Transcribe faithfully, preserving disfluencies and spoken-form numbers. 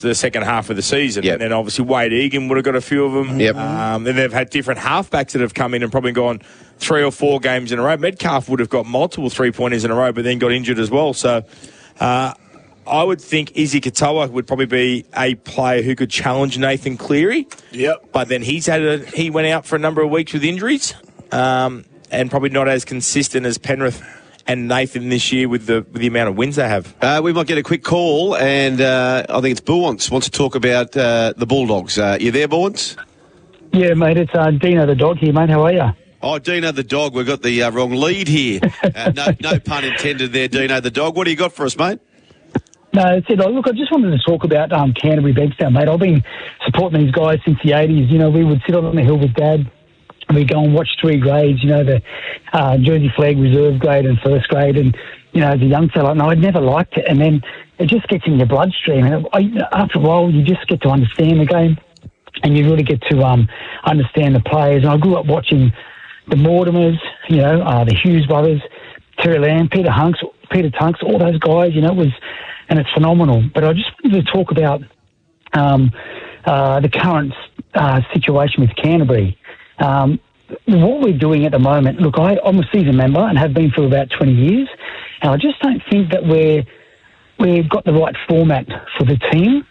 the second half of the season. Yep. And then obviously Wade Egan would have got a few of them. Yep. Um, then they've had different halfbacks that have come in and probably gone three or four games in a row. Metcalf would have got multiple three-pointers in a row, but then got injured as well. So uh, I would think Izzy Katoa would probably be a player who could challenge Nathan Cleary. Yep. But then he's had a, he went out for a number of weeks with injuries, um, and probably not as consistent as Penrith and Nathan this year with the with the amount of wins they have. Uh, we might get a quick call, and uh, I think it's Buwants wants to talk about uh, the Bulldogs. Uh, you there, Buwants? Yeah, mate, it's uh, Dino the dog here, mate. How are you? Oh, Dino the dog, we've got the uh, wrong lead here. Uh, no, no pun intended there, Dino the dog. What do you got for us, mate? No, it's it. Look, I just wanted to talk about um, Canterbury Bankstown, mate. I've been supporting these guys since the eighties. You know, we would sit on the hill with Dad. We go and watch three grades, you know, the uh, Jersey Flag reserve grade and first grade. And, you know, as a young fella, and I'd never liked it. And then it just gets in your bloodstream. And I, after a while, you just get to understand the game and you really get to um, understand the players. And I grew up watching the Mortimers, you know, uh, the Hughes brothers, Terry Lamb, Peter Hunks, Peter Tunks, all those guys, you know, it was, and it's phenomenal. But I just wanted to talk about um, uh, the current uh, situation with Canterbury. Um, what we're doing at the moment, look, I, I'm a season member and have been for about twenty years, and I just don't think that we're, we've got the right format for the team.